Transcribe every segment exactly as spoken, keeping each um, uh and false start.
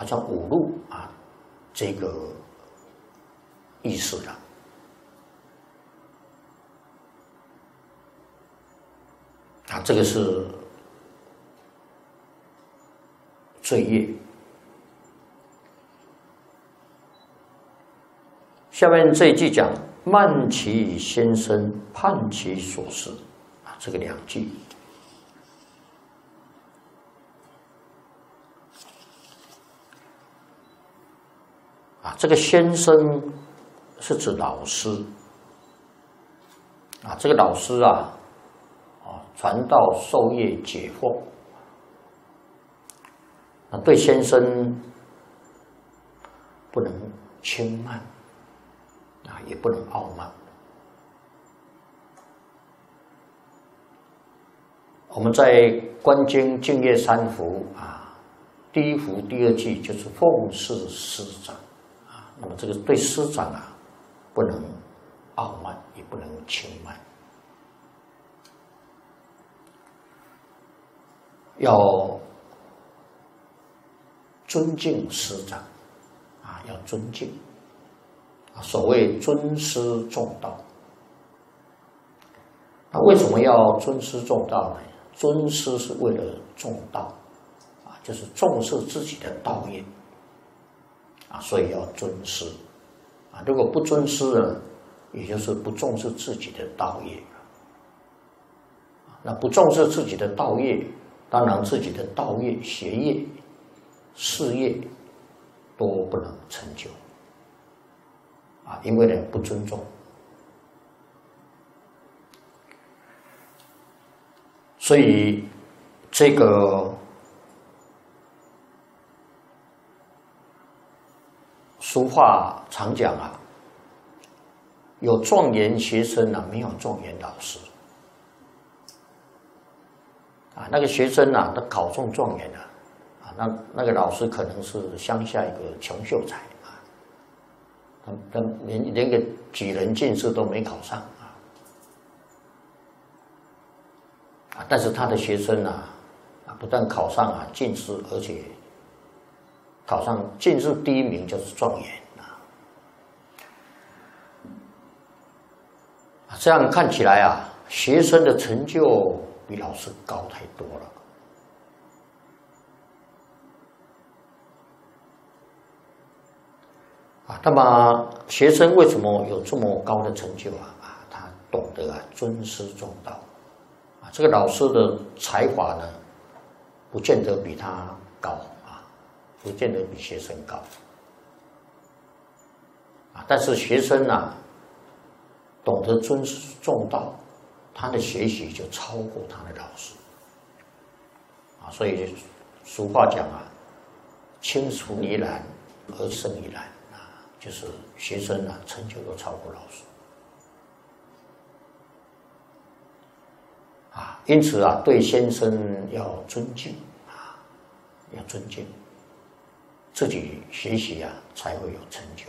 像侮辱啊这个意思了。啊，这个是罪业。下面这一句讲：慢其先生，判其所事。啊，这个两句。啊，这个先生是指老师。啊，这个老师啊。传道授业解惑，啊，对先生不能轻慢，啊，也不能傲慢。我们在《观经》净业三福啊，第一福第二句就是奉事师长，啊，那么这个对师长啊，不能傲慢，也不能轻慢。要尊敬师长，啊，要尊敬。所谓尊师重道。那为什么要尊师重道呢？尊师是为了重道，啊，就是重视自己的道业，啊，所以要尊师。啊，如果不尊师呢，也就是不重视自己的道业。那不重视自己的道业。当然，自己的道业、学业、事业都不能成就啊，因为呢不尊重。所以这个俗话常讲啊，有状元学生啊，没有状元老师。啊，那个学生啊，他考中状元了，啊，那那个老师可能是乡下一个穷秀才啊，他他连连个举人进士都没考上啊，啊，但是他的学生啊，啊，不但考上啊进士，而且考上进士第一名就是状元啊，这样看起来啊，学生的成就比老师高太多了。啊，那么学生为什么有这么高的成就啊？啊，他懂得啊尊师重道。啊，这个老师的才华呢，不见得比他高啊，不见得比学生高。啊，但是学生啊，懂得尊师重道。他的学习就超过他的老师，啊，所以俗话讲啊，青出于蓝而胜于蓝啊，就是学生啊成就都超过老师，啊，因此啊，对先生要尊敬啊，要尊敬，自己学习啊才会有成就。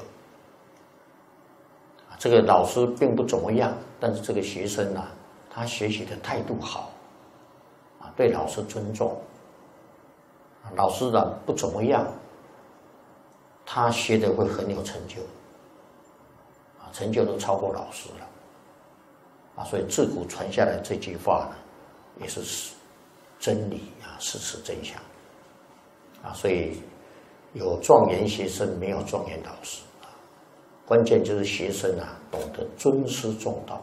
啊，这个老师并不怎么样，但是这个学生啊。他学习的态度好，啊，对老师尊重，老师呢不怎么样，他学的会很有成就，啊，成就都超过老师了，啊，所以自古传下来这句话呢，也是真理啊，事实真相，啊，所以有状元学生，没有状元老师，啊，关键就是学生啊懂得尊师重道。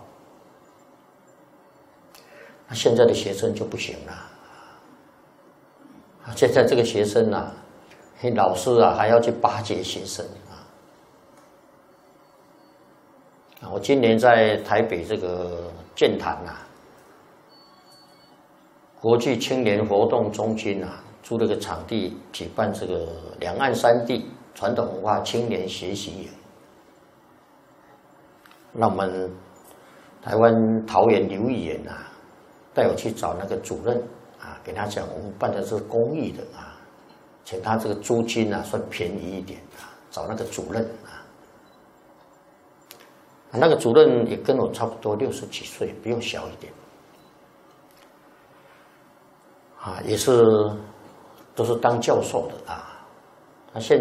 那现在的学生就不行了，啊，现在这个学生啊，老师啊还要去巴结学生啊。啊，我今年在台北这个剑潭啊，国际青年活动中心啊，租了个场地举办这个两岸三地传统文化青年学习营。那我们台湾桃园刘议员啊。带我去找那个主任啊，给他讲我们办的是公益的啊，请他这个租金啊算便宜一点啊，找那个主任啊，那个主任也跟我差不多六十几岁，比我小一点，啊，也是都是当教授的啊， 那现